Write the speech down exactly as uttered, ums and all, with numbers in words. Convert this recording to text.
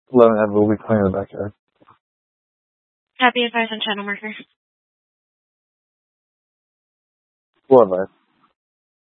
eleven Ed, we'll be cleaning the backyard. Happy advice on channel marker. Full advice.